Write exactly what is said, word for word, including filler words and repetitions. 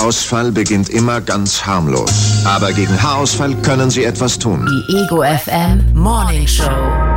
Haarausfall beginnt immer ganz harmlos. Aber gegen Haarausfall können Sie etwas tun. Die Ego F M Morning Show.